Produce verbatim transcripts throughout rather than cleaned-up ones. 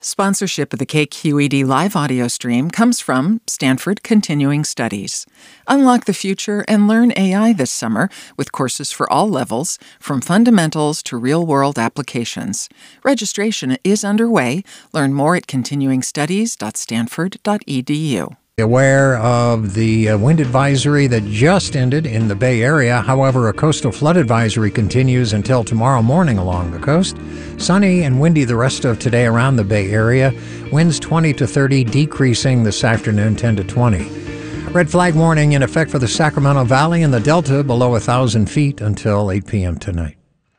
Sponsorship of the K Q E D live audio stream comes from Stanford Continuing Studies. Unlock the future and learn A I this summer with courses for all levels, from fundamentals to real-world applications. Registration is underway. Learn more at continuing studies dot stanford dot e d u. Aware of the uh, wind advisory that just ended in the Bay Area. However, a coastal flood advisory continues until tomorrow morning along the coast. Sunny and windy the rest of today around the Bay Area. Winds twenty to thirty, decreasing this afternoon ten to twenty. Red flag warning in effect for the Sacramento Valley and the Delta below one thousand feet until eight p.m. tonight.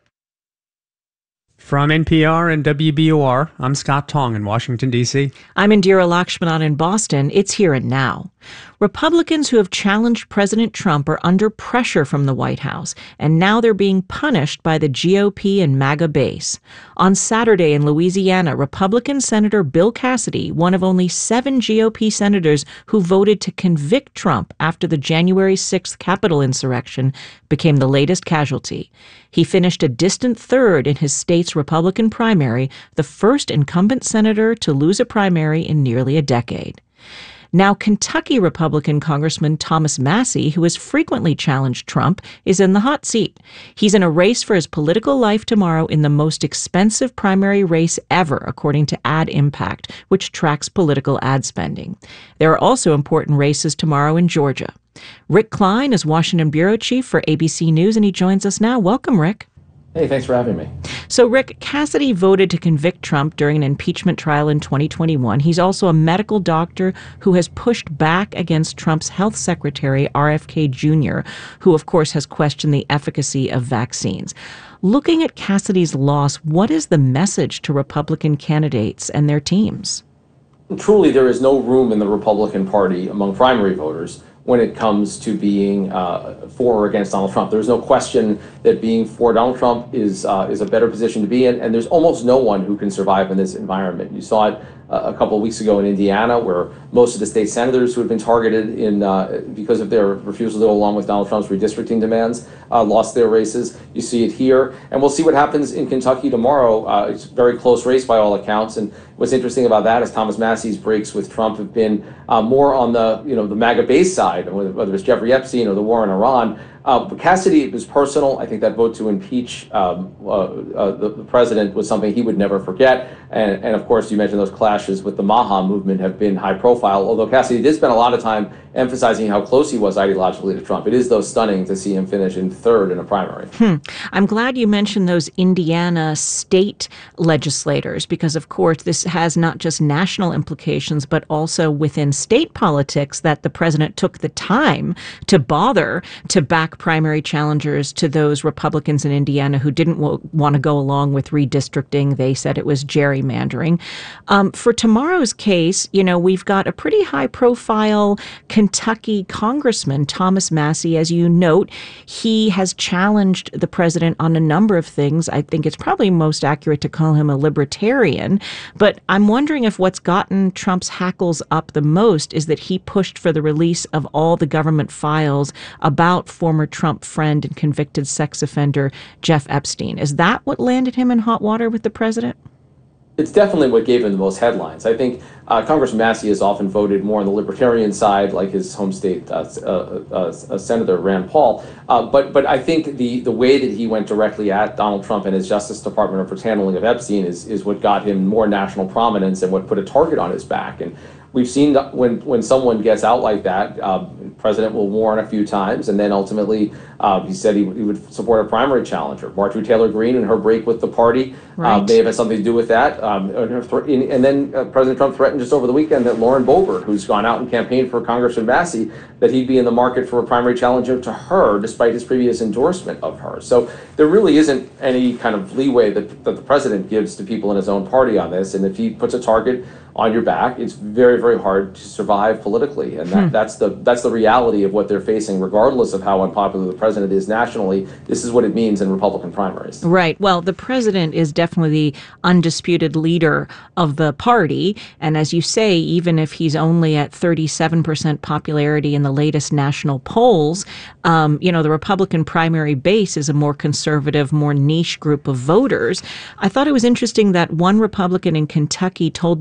From N P R and W B O R, I'm Scott Tong in Washington, D C. I'm Indira Lakshmanan in Boston. It's Here and Now. Republicans who have challenged President Trump are under pressure from the White House, and now they're being punished by the G O P and MAGA base. On Saturday in Louisiana, Republican Senator Bill Cassidy, one of only seven G O P senators who voted to convict Trump after the January sixth Capitol insurrection, became the latest casualty. He finished a distant third in his state's Republican primary, the first incumbent senator to lose a primary in nearly a decade. Now, Kentucky Republican Congressman Thomas Massie, who has frequently challenged Trump, is in the hot seat. He's in a race for his political life tomorrow in the most expensive primary race ever, according to Ad Impact, which tracks political ad spending. There are also important races tomorrow in Georgia. Rick Klein is Washington bureau chief for A B C News, and he joins us now. Welcome, Rick. Hey, thanks for having me. So, Rick, Cassidy voted to convict Trump during an impeachment trial in twenty twenty-one. He's also a medical doctor who has pushed back against Trump's health secretary, R F K Junior, who, of course, has questioned the efficacy of vaccines. Looking at Cassidy's loss, what is the message to Republican candidates and their teams? Truly, there is no room in the Republican Party among primary voters when it comes to being uh, for or against Donald Trump. There's no question that being for Donald Trump is uh, is a better position to be in, and there's almost no one who can survive in this environment. You saw it uh, a couple of weeks ago in Indiana, where most of the state senators who had been targeted in uh, because of their refusal to go along with Donald Trump's redistricting demands uh, lost their races. You see it here, and we'll see what happens in Kentucky tomorrow. Uh, it's a very close race by all accounts, and what's interesting about that is Thomas Massie's breaks with Trump have been uh, more on the you know the MAGA base side, whether it's Jeffrey Epstein or the war in Iran. Uh, but Cassidy, it was personal. I think that vote to impeach um, uh, uh, the, the president was something he would never forget. And, and of course, you mentioned those clashes with the Maha movement have been high profile, although Cassidy did spend a lot of time emphasizing how close he was ideologically to Trump. It is, though, stunning to see him finish in third in a primary. Hmm. I'm glad you mentioned those Indiana state legislators, because, of course, this has not just national implications, but also within state politics, that the president took the time to bother to back primary challengers to those Republicans in Indiana who didn't w- want to go along with redistricting. They said it was gerrymandering. Um, for tomorrow's case, you know, we've got a pretty high-profile Kentucky Congressman, Thomas Massie, as you note. He has challenged the president on a number of things. I think it's probably most accurate to call him a libertarian. But I'm wondering if what's gotten Trump's hackles up the most is that he pushed for the release of all the government files about former Trump friend and convicted sex offender Jeff Epstein. Is that what landed him in hot water with the president? It's definitely what gave him the most headlines. I think uh, Congressman Massie has often voted more on the libertarian side, like his home state uh, uh, uh, uh, Senator Rand Paul. Uh, but but I think the the way that he went directly at Donald Trump and his Justice Department for handling of Epstein is is what got him more national prominence and what put a target on his back. And we've seen that when when someone gets out like that, uh, the president will warn a few times, and then ultimately uh, he said he, he would support a primary challenger. Marjorie Taylor Greene and her break with the party right. uh, may have had something to do with that. Um, and then uh, President Trump threatened just over the weekend that Lauren Boebert, who's gone out and campaigned for Congressman Massie, that he'd be in the market for a primary challenger to her, despite his previous endorsement of her. So there really isn't any kind of leeway that, that the president gives to people in his own party on this. And if he puts a target on your back, it's very, very hard to survive politically. And that, hmm. that's the that's the reality of what they're facing, regardless of how unpopular the president is nationally. This is what it means in Republican primaries. Right. Well, the president is definitely the undisputed leader of the party. And as you say, even if he's only at thirty-seven percent popularity in the latest national polls, um, you know, the Republican primary base is a more conservative conservative, more niche group of voters. I thought it was interesting that one Republican in Kentucky told